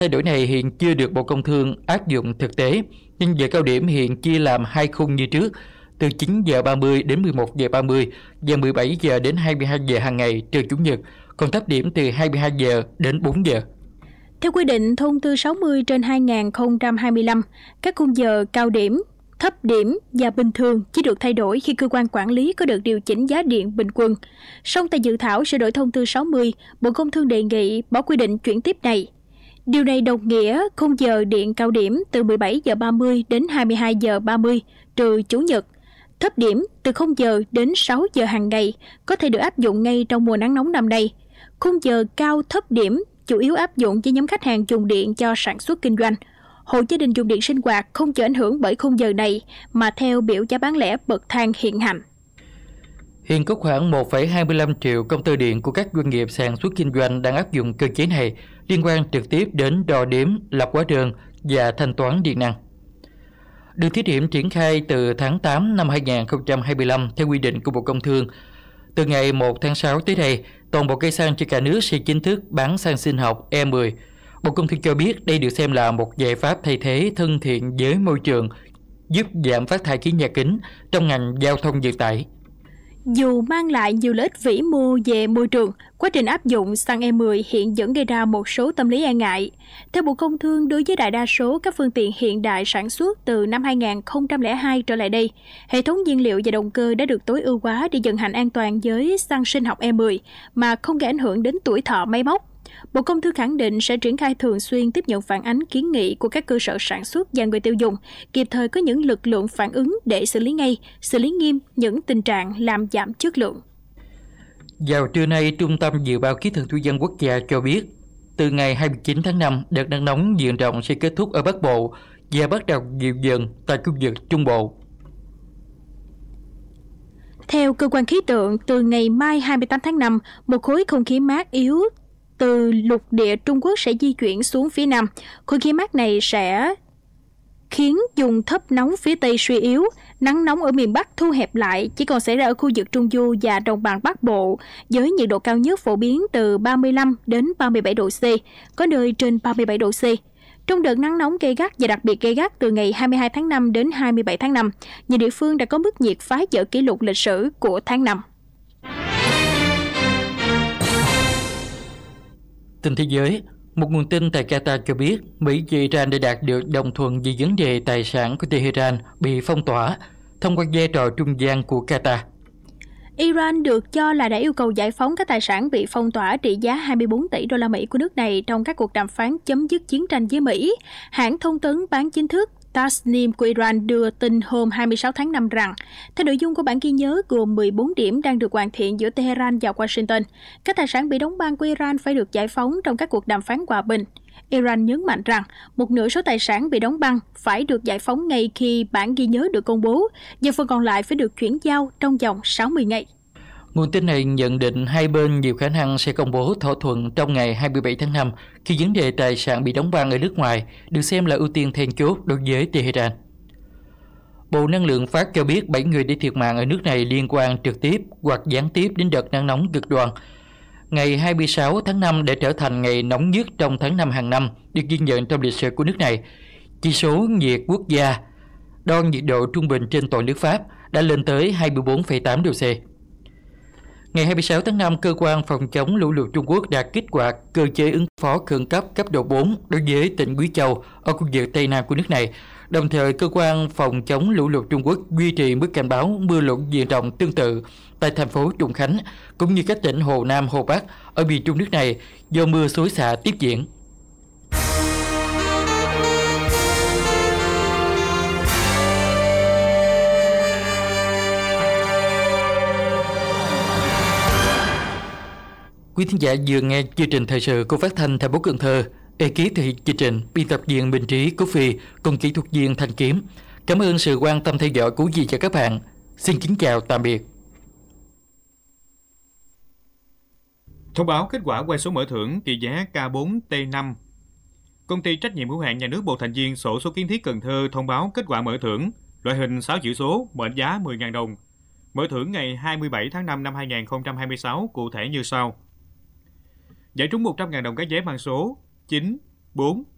Thay đổi này hiện chưa được Bộ Công Thương áp dụng thực tế, nhưng giờ cao điểm hiện chia làm hai khung như trước, từ 9 giờ 30 đến 11 giờ 30 và 17 giờ đến 22 giờ hàng ngày trừ Chủ nhật, còn thấp điểm từ 22 giờ đến 4 giờ. Theo quy định thông tư 60/2025, các khung giờ cao điểm, thấp điểm và bình thường chỉ được thay đổi khi cơ quan quản lý có được điều chỉnh giá điện bình quân. Song tại dự thảo sửa đổi thông tư 60, Bộ Công Thương đề nghị bỏ quy định chuyển tiếp này. Điều này đồng nghĩa khung giờ điện cao điểm từ 17 giờ 30 đến 22 giờ 30 trừ Chủ nhật, thấp điểm từ 0 giờ đến 6 giờ hàng ngày có thể được áp dụng ngay trong mùa nắng nóng năm nay. Khung giờ cao thấp điểm chủ yếu áp dụng cho nhóm khách hàng dùng điện cho sản xuất kinh doanh. Hộ gia đình dùng điện sinh hoạt không chịu ảnh hưởng bởi khung giờ này mà theo biểu giá bán lẻ bậc thang hiện hành. Hiện có khoảng 1,25 triệu công tơ điện của các doanh nghiệp sản xuất kinh doanh đang áp dụng cơ chế này liên quan trực tiếp đến đo đếm, lập hóa đơn và thanh toán điện năng. Được thí điểm triển khai từ tháng 8 năm 2025 theo quy định của Bộ Công Thương. Từ ngày 1 tháng 6 tới đây, toàn bộ cây xăng trên cả nước sẽ chính thức bán xăng sinh học E10. Bộ Công Thương cho biết đây được xem là một giải pháp thay thế thân thiện với môi trường, giúp giảm phát thải khí nhà kính trong ngành giao thông vận tải. Dù mang lại nhiều lợi ích vĩ mô về môi trường, quá trình áp dụng xăng E10 hiện vẫn gây ra một số tâm lý e ngại. Theo Bộ Công Thương, đối với đại đa số các phương tiện hiện đại sản xuất từ năm 2002 trở lại đây, hệ thống nhiên liệu và động cơ đã được tối ưu hóa để vận hành an toàn với xăng sinh học E10 mà không gây ảnh hưởng đến tuổi thọ máy móc. Bộ Công Thương khẳng định sẽ triển khai thường xuyên tiếp nhận phản ánh kiến nghị của các cơ sở sản xuất và người tiêu dùng, kịp thời có những lực lượng phản ứng để xử lý ngay, xử lý nghiêm những tình trạng làm giảm chất lượng. Vào trưa nay, Trung tâm Dự báo Khí tượng Thủy văn Quốc gia cho biết, từ ngày 29 tháng 5, đợt nắng nóng diện rộng sẽ kết thúc ở Bắc Bộ và bắt đầu dịu dần tại khu vực Trung Bộ. Theo cơ quan khí tượng, từ ngày mai 28 tháng 5, một khối không khí mát yếu từ lục địa Trung Quốc sẽ di chuyển xuống phía Nam. Khối khí mát này sẽ khiến vùng thấp nóng phía Tây suy yếu, nắng nóng ở miền Bắc thu hẹp lại, chỉ còn xảy ra ở khu vực Trung Du và Đồng bằng Bắc Bộ, với nhiệt độ cao nhất phổ biến từ 35 đến 37 độ C, có nơi trên 37 độ C. Trong đợt nắng nóng gay gắt và đặc biệt gay gắt từ ngày 22 tháng 5 đến 27 tháng 5, nhiều địa phương đã có mức nhiệt phá vỡ kỷ lục lịch sử của tháng 5. Tin thế giới, một nguồn tin tại Qatar cho biết Mỹ và Iran đã đạt được đồng thuận về vấn đề tài sản của Tehran bị phong tỏa thông qua vai trò trung gian của Qatar. Iran được cho là đã yêu cầu giải phóng các tài sản bị phong tỏa trị giá 24 tỷ đô la Mỹ của nước này trong các cuộc đàm phán chấm dứt chiến tranh với Mỹ. Hãng thông tấn bán chính thức Tasnim của Iran đưa tin hôm 26 tháng 5 rằng, theo nội dung của bản ghi nhớ gồm 14 điểm đang được hoàn thiện giữa Tehran và Washington, các tài sản bị đóng băng của Iran phải được giải phóng trong các cuộc đàm phán hòa bình. Iran nhấn mạnh rằng một nửa số tài sản bị đóng băng phải được giải phóng ngay khi bản ghi nhớ được công bố, và phần còn lại phải được chuyển giao trong vòng 60 ngày. Nguồn tin này nhận định hai bên nhiều khả năng sẽ công bố thỏa thuận trong ngày 27 tháng 5 khi vấn đề tài sản bị đóng băng ở nước ngoài được xem là ưu tiên then chốt đối với Tehran. Bộ Năng lượng Pháp cho biết 7 người đã thiệt mạng ở nước này liên quan trực tiếp hoặc gián tiếp đến đợt nắng nóng cực đoan. Ngày 26 tháng 5 đã trở thành ngày nóng nhất trong tháng 5 hàng năm được ghi nhận trong lịch sử của nước này. Chỉ số nhiệt quốc gia đo nhiệt độ trung bình trên toàn nước Pháp đã lên tới 24,8 độ C. Ngày 26 tháng 5, Cơ quan Phòng chống lũ lụt Trung Quốc đã kích hoạt cơ chế ứng phó khẩn cấp cấp độ 4 đối với tỉnh Quý Châu ở khu vực Tây Nam của nước này. Đồng thời, Cơ quan Phòng chống lũ lụt Trung Quốc duy trì mức cảnh báo mưa lũ diện rộng tương tự tại thành phố Trùng Khánh, cũng như các tỉnh Hồ Nam, Hồ Bắc ở miền Trung nước này do mưa xối xả tiếp diễn. Quý thính giả vừa nghe chương trình thời sự của Phát thanh Thành phố Cần Thơ. Ekip thực hiện chương trình, biên tập viên Minh Trí, Cúc Phi cùng kỹ thuật viên Thanh Kiếm. Cảm ơn sự quan tâm theo dõi của quý vị và các bạn. Xin kính chào tạm biệt. Thông báo kết quả quay số mở thưởng trị giá K4T5. Công ty trách nhiệm hữu hạn nhà nước một thành viên xổ số kiến thiết Cần Thơ thông báo kết quả mở thưởng loại hình 6 chữ số mệnh giá 10.000 đồng. Mở thưởng ngày 27 tháng 5 năm 2026 cụ thể như sau. Giải trúng 100.000 đồng các vé mang số 9, 4,